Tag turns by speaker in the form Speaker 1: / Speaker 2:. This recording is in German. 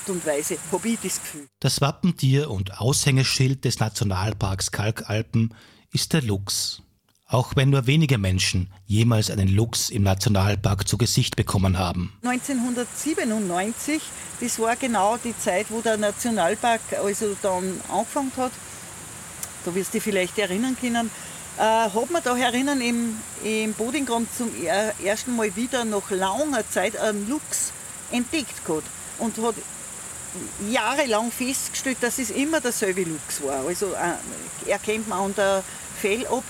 Speaker 1: und Weise habe ich das Gefühl.
Speaker 2: Das Wappentier und Aushängeschild des Nationalparks Kalkalpen ist der Luchs. Auch wenn nur wenige Menschen jemals einen Luchs im Nationalpark zu Gesicht bekommen haben.
Speaker 1: 1997, das war genau die Zeit, wo der Nationalpark also dann angefangen hat. Da wirst du dich vielleicht erinnern können. Hat man da herinnen im Bodingrund zum ersten Mal wieder nach langer Zeit einen Luchs entdeckt gehabt und hat jahrelang festgestellt, dass es immer derselbe Luchs war. Also erkennt man an der Fellabdruck